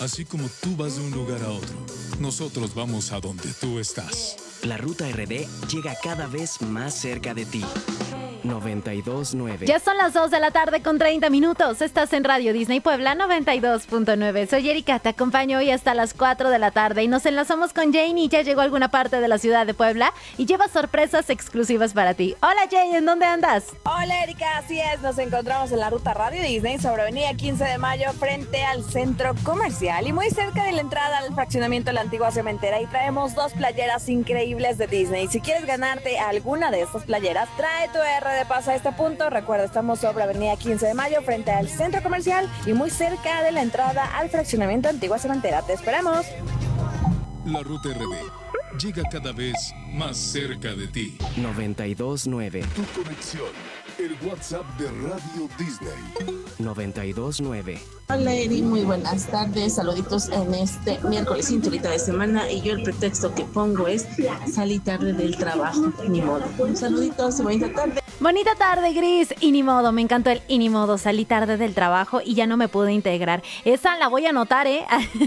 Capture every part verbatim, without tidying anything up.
Así como tú vas de un lugar a otro, nosotros vamos a donde tú estás. La Ruta R D llega cada vez más cerca de ti. noventa y dos punto nueve. Ya son las dos de la tarde con treinta minutos. Estás en Radio Disney Puebla noventa y dos punto nueve. Soy Erika, te acompaño hoy hasta las cuatro de la tarde y nos enlazamos con Janie. Ya llegó a alguna parte de la ciudad de Puebla y lleva sorpresas exclusivas para ti. Hola Jane, ¿en dónde andas? Hola Erika, así es, nos encontramos en la ruta Radio Disney sobre avenida quince de mayo frente al centro comercial y muy cerca de la entrada al fraccionamiento La Antigua Cementera, y traemos dos playeras increíbles de Disney. Si quieres ganarte alguna de estas playeras, trae tu R de paso a este punto. Recuerda, estamos sobre avenida quince de mayo frente al centro comercial y muy cerca de la entrada al fraccionamiento Antigua Cementera. ¡Te esperamos! La Ruta R D llega cada vez más cerca de ti. noventa y dos punto nueve. Tu conexión, el WhatsApp de Radio Disney. noventa y dos punto nueve. Hola Eri, muy buenas tardes, saluditos en este miércoles cinturita de semana, y yo el pretexto que pongo es salí tarde del trabajo, ni modo. Saluditos y bonita tarde. Bonita tarde, Gris. Y ni modo, me encantó el y ni modo. Salí tarde del trabajo y ya no me pude integrar. Esa la voy a anotar, ¿eh?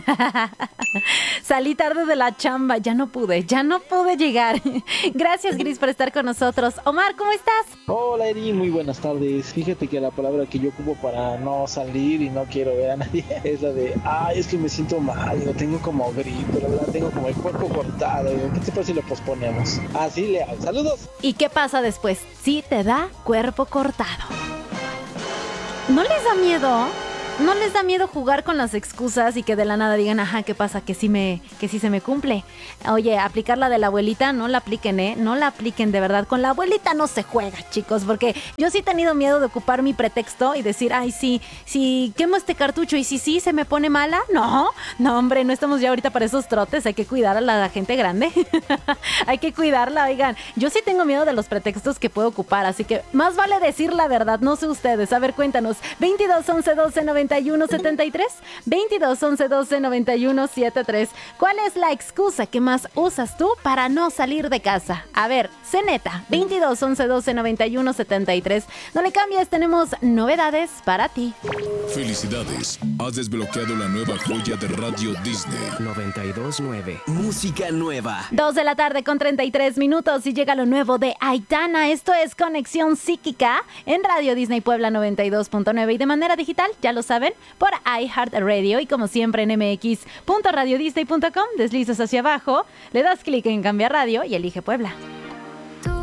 Salí tarde de la chamba, ya no pude, ya no pude llegar. Gracias, Gris, por estar con nosotros. Omar, ¿cómo estás? Hola Eri, muy buenas tardes. Fíjate que la palabra que yo ocupo para no salir y no quiero ver a nadie es la de, ay, es que me siento mal, lo tengo como gripe, la verdad tengo como el cuerpo cortado. ¿Qué te parece si lo posponemos? Así le hago. Saludos. ¿Y qué pasa después? Sí te da cuerpo cortado. ¿No les da miedo? ¿No les da miedo jugar con las excusas y que de la nada digan, ajá, ¿qué pasa? Que sí me, que sí se me cumple. Oye, aplicar la de la abuelita, no la apliquen, ¿eh? No la apliquen de verdad. Con la abuelita no se juega, chicos, porque yo sí he tenido miedo de ocupar mi pretexto y decir, ay, sí, sí, quemo este cartucho y si sí se me pone mala. No, no, hombre, no estamos ya ahorita para esos trotes. Hay que cuidar a la gente grande. Hay que cuidarla, oigan. Yo sí tengo miedo de los pretextos que puedo ocupar, así que más vale decir la verdad, no sé ustedes. A ver, cuéntanos. veintidós, once, doce, noventa y uno, setenta y tres. veintidós, once, doce, noventa y uno, setenta y tres. ¿Cuál es la excusa que más usas tú para no salir de casa? A ver, sé neta. veintidós, once, doce, noventa y uno, setenta y tres. No le cambies, tenemos novedades para ti. Felicidades, has desbloqueado la nueva joya de Radio Disney. noventa y dos punto nueve. Música nueva. Dos de la tarde con treinta y tres minutos y llega lo nuevo de Aitana. Esto es Conexión Psíquica en Radio Disney Puebla noventa y dos punto nueve y de manera digital, ya lo saben, por iHeartRadio, y como siempre en m x punto radio disney punto com. Deslizas hacia abajo, le das clic en Cambiar Radio y elige Puebla.